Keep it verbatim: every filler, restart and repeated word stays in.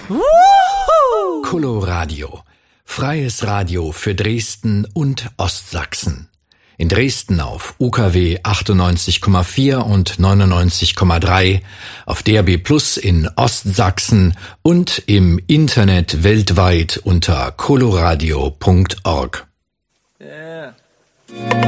Wuhu! Coloradio. Freies Radio für Dresden und Ostsachsen. In Dresden auf U K W achtundneunzig Komma vier und neunundneunzig Komma drei, auf D A B Plus in Ostsachsen und im Internet weltweit unter coloradio punkt org. Yeah.